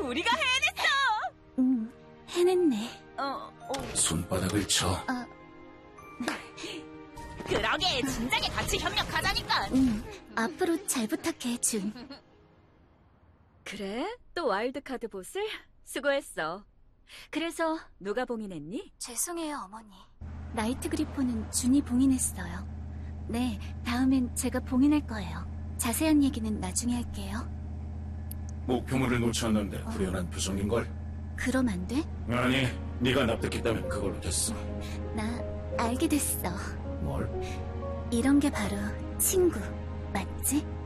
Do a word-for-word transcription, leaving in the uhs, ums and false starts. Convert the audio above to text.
우리가 해냈어! 응, 해냈네. 어, 어. 손바닥을 쳐. 아, 그러게, 진작에 같이 협력하자니까. 응, 앞으로 잘 부탁해, 준. 그래? 또 와일드카드 보슬? 수고했어. 그래서 누가 봉인했니? 죄송해요, 어머니. 나이트 그리폰은 준이 봉인했어요. 네, 다음엔 제가 봉인할 거예요. 자세한 얘기는 나중에 할게요. 목표물을 놓쳤는데 후련한 표정인걸. 그럼 안 돼? 아니, 네가 납득했다면 그걸로 됐어. 나 알게 됐어. 뭘? 이런 게 바로 친구, 맞지?